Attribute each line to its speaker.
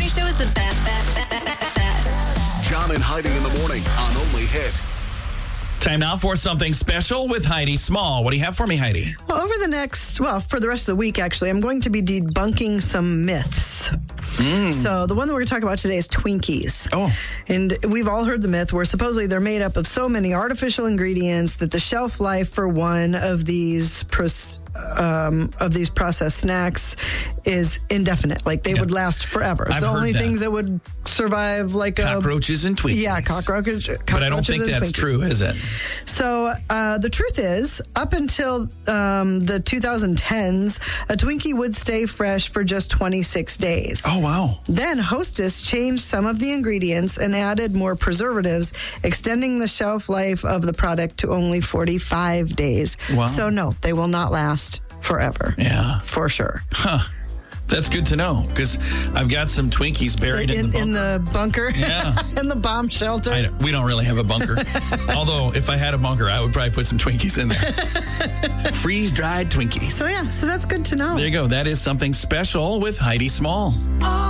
Speaker 1: Morning Show is the best.
Speaker 2: John and Heidi in the morning on Only Hit.
Speaker 3: Time now for something special with Heidi Small. What do you have for me, Heidi?
Speaker 4: Well, for the rest of the week, actually, I'm going to be debunking some myths. So the one that we're going to talk about today is Twinkies.
Speaker 3: Oh.
Speaker 4: And we've all heard the myth where supposedly they're made up of so many artificial ingredients that the shelf life for one of these processed snacks is indefinite. Like they would last forever. It's
Speaker 3: I've
Speaker 4: the
Speaker 3: heard
Speaker 4: only
Speaker 3: that.
Speaker 4: things that would survive like
Speaker 3: Cockroaches and Twinkies.
Speaker 4: Yeah, cockroaches.
Speaker 3: But I don't think
Speaker 4: and
Speaker 3: that's
Speaker 4: Twinkies.
Speaker 3: true, is it?
Speaker 4: So the truth is, up until the 2010s, a Twinkie would stay fresh for just 26 days.
Speaker 3: Oh, wow.
Speaker 4: Then Hostess changed some of the ingredients and added more preservatives, extending the shelf life of the product to only 45 days.
Speaker 3: Wow.
Speaker 4: So no, they will not last forever.
Speaker 3: Yeah.
Speaker 4: For sure.
Speaker 3: Huh. That's good to know, because I've got some Twinkies buried
Speaker 4: In the bunker?
Speaker 3: Yeah.
Speaker 4: In the bomb shelter?
Speaker 3: We don't really have a bunker. Although, if I had a bunker, I would probably put some Twinkies in there. Freeze-dried Twinkies.
Speaker 4: So that's good to know.
Speaker 3: There you go. That is something special with Heidi Small.